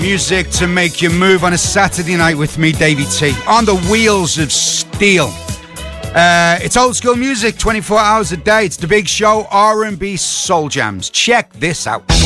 Music to make you move on a Saturday night with me, Davey T, on the wheels of steel. It's old school music, 24 hours a day. It's the big show, R&B Soul Jams. Check this out.